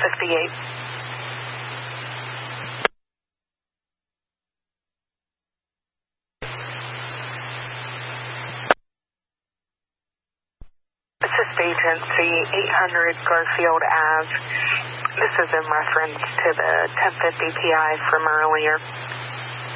58. Assist Agency 800 Garfield Ave. This is in reference to the 1050 PI from earlier.